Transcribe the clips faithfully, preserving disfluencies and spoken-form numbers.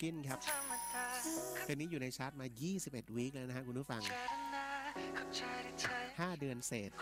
Skin ครับเพลงนี้อยู่ในชาร์ตมายี่สิบเอ็ดวีคแล้วนะฮะคุณผู้ฟังห้าเดือนเศษ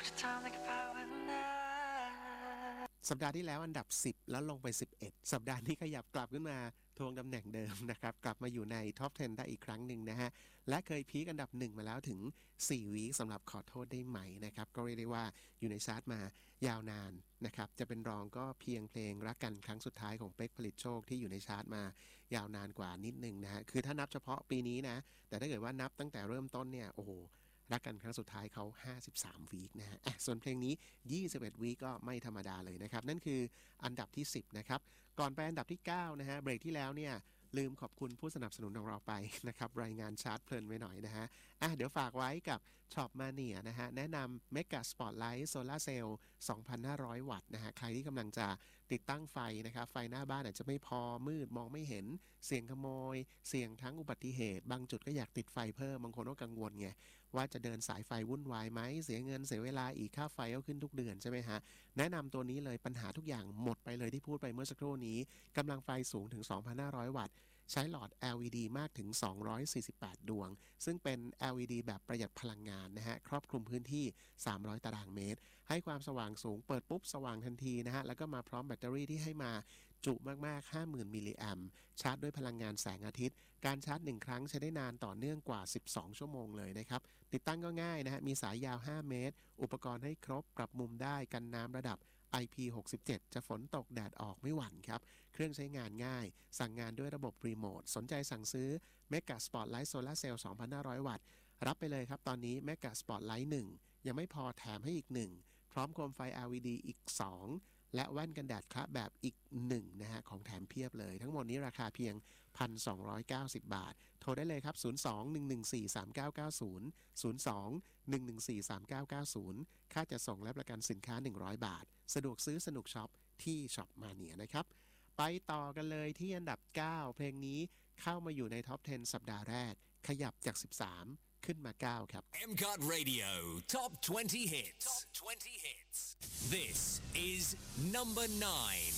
สัปดาห์ที่แล้วอันดับสิบแล้วลงไปสิบเอ็ดสัปดาห์นี้ขยับกลับขึ้นมาทวงตำแหน่งเดิมนะครับกลับมาอยู่ในท็อปสิบได้อีกครั้งหนึ่งนะฮะและเคยพีคอันดับหนึ่งมาแล้วถึงสี่วีคสำหรับขอโทษได้ไหมนะครับก็เรียกได้ว่าอยู่ในชาร์ตมายาวนานนะครับจะเป็นรองก็เพียงเพลงรักกันครั้งสุดท้ายของเป๊กผลิตโชคที่อยู่ในชาร์ตมายาวนานกว่านิดนึงนะฮะคือถ้านับเฉพาะปีนี้นะแต่ถ้าเกิดว่านับตั้งแต่เริ่มต้นเนี่ยโอ้โหรักกันครั้งสุดท้ายเขาห้าสิบสามวีคนะฮะอ่ะส่วนเพลงนี้ยี่สิบเอ็ดวีคก็ไม่ธรรมดาเลยนะครับนั่นคืออันดับที่สิบนะครับก่อนไปอันดับที่เก้านะฮะเบรกที่แล้วเนี่ยลืมขอบคุณผู้สนับสนุนของเราไปนะครับรายงานชาร์ตเพลินไว้หน่อยนะฮะอ่ะเดี๋ยวฝากไว้กับ Shop Mania นะฮะแนะนำ Mega Spotlight Solar Cell สองพันห้าร้อย วัตต์นะฮะใครที่กำลังจะติดตั้งไฟนะครับไฟหน้าบ้านอาจจะไม่พอมืดมองไม่เห็นเสี่ยงขโมยเสี่ยงทั้งอุบัติเหตุบางจุดก็อยากติดไฟเพิ่มบางคนก็กังวลไงว่าจะเดินสายไฟวุ่นวายไหมเสียเงินเสียเวลาอีกค่าไฟก็ขึ้นทุกเดือนใช่ไหมฮะแนะนำตัวนี้เลยปัญหาทุกอย่างหมดไปเลยที่พูดไปเมื่อสักครู่นี้กำลังไฟสูงถึง สองพันห้าร้อย วัตต์ใช้หลอด แอล อี ดี มากถึงสองร้อยสี่สิบแปดดวงซึ่งเป็น แอล อี ดี แบบประหยัดพลังงานนะฮะครอบคลุมพื้นที่สามร้อยตารางเมตรให้ความสว่างสูงเปิดปุ๊บสว่างทันทีนะฮะแล้วก็มาพร้อมแบตเตอรี่ที่ให้มาจุมากๆ ห้าหมื่น มิลลิแอมป์ชาร์จด้วยพลังงานแสงอาทิตย์การชาร์จหนึ่งครั้งใช้ได้นานต่อเนื่องกว่าสิบสองชั่วโมงเลยนะครับติดตั้งก็ง่ายนะฮะมีสายยาวห้าเมตรอุปกรณ์ให้ครบปรับมุมได้กันน้ำระดับ ไอ พี หกสิบเจ็ด จะฝนตกแดดออกไม่หวั่นครับเครื่องใช้งานง่ายสั่งงานด้วยระบบรีโมทสนใจสั่งซื้อ Mega Spotlight Solar Cell สองพันห้าร้อย วัตต์รับไปเลยครับตอนนี้ Mega Spotlight หนึ่งยังไม่พอแถมให้อีกหนึ่งพร้อมโคมไฟ แอล อี ดี อีกสองและแว่นกันแดดคละแบบอีกหนึ่งนะฮะของแถมเพียบเลยทั้งหมดนี้ราคาเพียง หนึ่งพันสองร้อยเก้าสิบ บาทโทรได้เลยครับศูนย์ สอง หนึ่ง หนึ่ง สี่ สาม เก้า เก้า ศูนย์ ศูนย์ สอง หนึ่ง หนึ่ง สี่ สาม เก้า เก้า ศูนย์ค่าจัดส่งและประกันสินค้าหนึ่งร้อยบาทสะดวกซื้อสนุกช็อปที่ Shop Mania นะครับไปต่อกันเลยที่อันดับเก้าเพลงนี้เข้ามาอยู่ในท็อปสิบสัปดาห์แรกขยับจากสิบสามขึ้นมาเก้าครับเอ็ม ซี โอ ที Radio Top twenty Hits Top twenty Hits This is number nine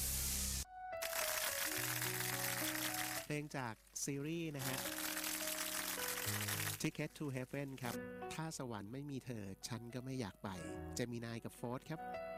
เพลงจากซีรีส์นะฮะ Ticket to Heaven ครับถ้าสวรรค์ไม่มีเธอฉันก็ไม่อยากไปเจมินายกับโฟร์ธครับ